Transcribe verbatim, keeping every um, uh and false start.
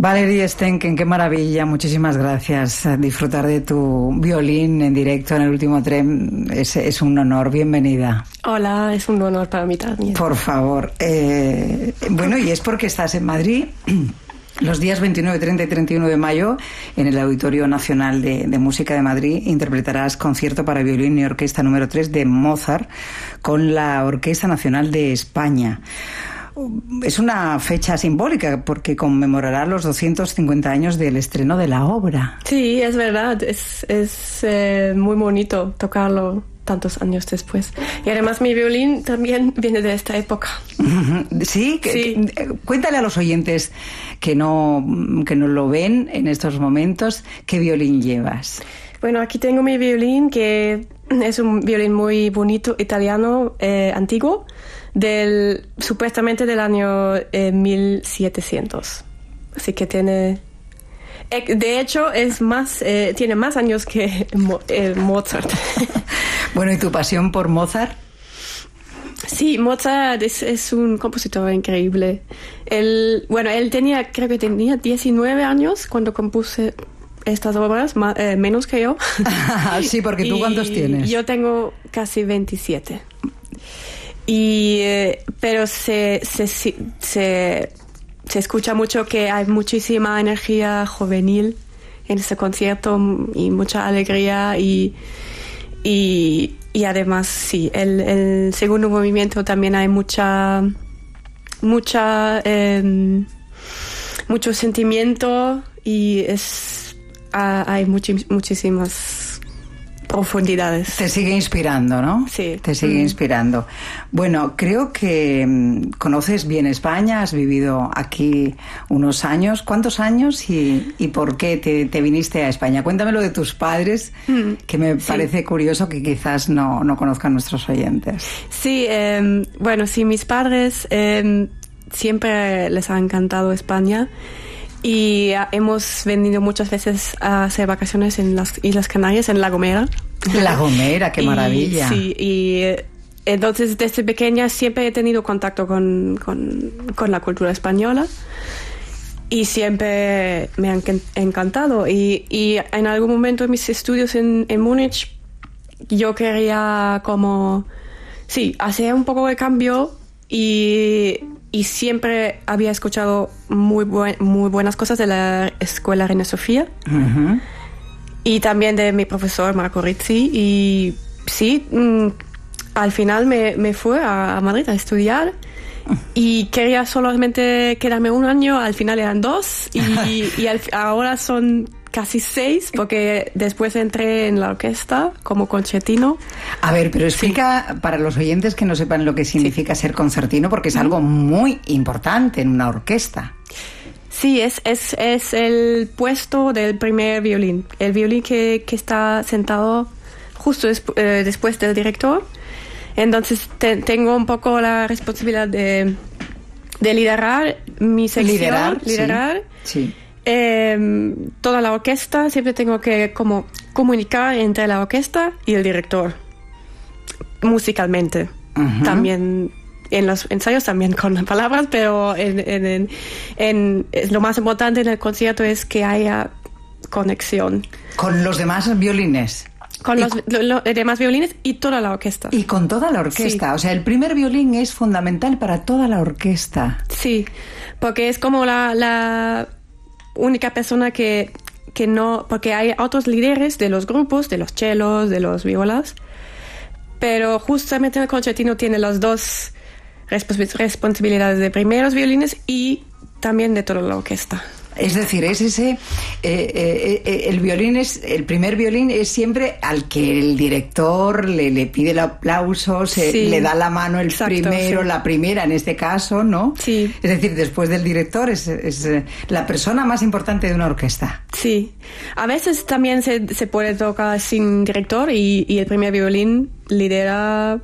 Valerie Stenken, qué maravilla, muchísimas gracias. Disfrutar de tu violín en directo en el último tren es, es un honor, bienvenida. Hola, es un honor para mí también. Por favor. Eh, bueno, y es porque estás en Madrid los días veintinueve, treinta y treinta y uno de mayo en el Auditorio Nacional de, de Música de Madrid. Interpretarás concierto para violín y orquesta número tres de Mozart con la Orquesta Nacional de España. Es una fecha simbólica porque conmemorará los doscientos cincuenta años del estreno de la obra. Sí, es verdad, es, es eh, muy bonito tocarlo tantos años después. Y además mi violín también viene de esta época. Sí, que, sí. Que, cuéntale a los oyentes que no, que no lo ven en estos momentos, ¿qué violín llevas? Bueno, aquí tengo mi violín, que es un violín muy bonito, italiano, eh, antiguo, del supuestamente del año eh, mil setecientos. Así que tiene... De hecho, es más, eh, tiene más años que Mo, eh, Mozart. Bueno, ¿y tu pasión por Mozart? Sí, Mozart es, es un compositor increíble. Él, bueno, él tenía, creo que tenía diecinueve años cuando compuse estas obras, más, eh, menos que yo. Sí, porque tú, ¿cuántos tienes? Yo tengo casi veintisiete. Y, eh, pero se, se, se, se, se escucha mucho que hay muchísima energía juvenil en este concierto y mucha alegría y, y, y además sí, el, el segundo movimiento también hay mucha, mucha, eh, mucho sentimiento y es, hay muchi, muchísimas profundidades. Te sigue inspirando, ¿no? Sí. Te sigue mm. inspirando. Bueno, creo que mmm, conoces bien España, has vivido aquí unos años. ¿Cuántos años y, y por qué te, te viniste a España? Cuéntamelo de tus padres, mm. que me sí. parece curioso que quizás no, no conozcan nuestros oyentes. Sí, eh, bueno, sí, mis padres eh, siempre les ha encantado España. Y hemos venido muchas veces a hacer vacaciones en las Islas Canarias, en La Gomera. La Gomera, qué maravilla. Y, sí, y entonces desde pequeña siempre he tenido contacto con, con, con la cultura española y siempre me han encantado. Y, y en algún momento en mis estudios en, en Múnich yo quería como, sí, hacer un poco de cambio y... Y siempre había escuchado muy, buen, muy buenas cosas de la Escuela Reina Sofía. Uh-huh. Y también de mi profesor Marco Rizzi. Y sí, mmm, al final me, me fui a, a Madrid a estudiar. Uh-huh. Y quería solamente quedarme un año, al final eran dos. Y, y al, ahora son casi seis, porque después entré en la orquesta como concertino. A ver, pero explica sí. para los oyentes que no sepan lo que significa sí. ser concertino, porque es algo muy importante en una orquesta. Sí, es, es, es el puesto del primer violín, el violín que, que está sentado justo des, eh, después del director. Entonces te, tengo un poco la responsabilidad de, de liderar mi sección. Liderar, liderar sí. sí. Eh, toda la orquesta, siempre tengo que como comunicar entre la orquesta y el director musicalmente. Uh-huh. También en los ensayos también con palabras, pero en, en, en, en, lo más importante en el concierto es que haya conexión con los demás violines. Con los lo, lo, demás violines y toda la orquesta. Y con toda la orquesta. Sí. O sea, el primer violín es fundamental para toda la orquesta. Sí, porque es como la... la única persona que, que no... Porque hay otros líderes de los grupos, de los chelos, de los violas, pero justamente el concertino tiene las dos respons- responsabilidades de primeros violines y también de toda la orquesta. Es decir, es ese eh, eh, eh, el violín es el primer violín es siempre al que el director le, le pide el aplauso, se, sí. le da la mano el Exacto, primero, sí. la primera en este caso, ¿no? Sí. Es decir, después del director es, es la persona más importante de una orquesta. Sí. A veces también se, se puede tocar sin director y, y el primer violín lidera